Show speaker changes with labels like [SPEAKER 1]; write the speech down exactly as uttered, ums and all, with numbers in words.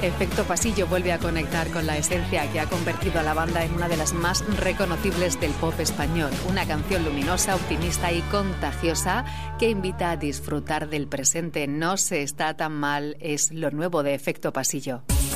[SPEAKER 1] Efecto Pasillo vuelve a conectar con la esencia que ha convertido a la banda en una de las más reconocibles del pop español. Una canción luminosa, optimista y contagiosa que invita a disfrutar del presente. No se está tan mal, es lo nuevo de Efecto Pasillo.